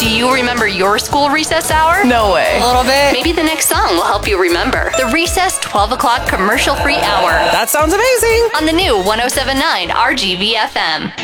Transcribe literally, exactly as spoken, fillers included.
Do you remember your school recess hour? No way. A little bit. Maybe the next song will help you remember. The Recess twelve o'clock commercial-free hour That sounds amazing. on the new one oh seven point nine R G V F M.